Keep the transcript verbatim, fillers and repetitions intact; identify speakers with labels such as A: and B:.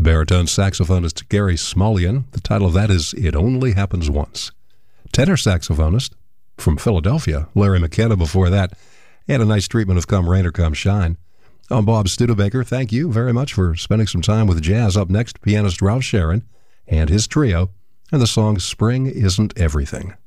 A: Baritone saxophonist Gary Smulyan. The title of that is It Only Happens Once. Tenor saxophonist from Philadelphia, Larry McKenna before that, had a nice treatment of Come Rain or Come Shine. I'm Bob Studebaker. Thank you very much for spending some time with jazz. Up next, pianist Ralph Sharon and his trio, and the song Spring Isn't Everything.